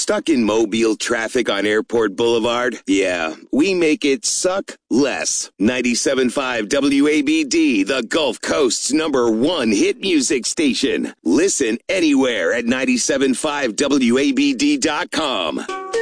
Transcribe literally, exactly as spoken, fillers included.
Stuck in Mobile traffic on Airport Boulevard? Yeah, we make it suck less. ninety-seven point five W A B D, the Gulf Coast's number one hit music station. Listen anywhere at nine seven five W A B D dot com.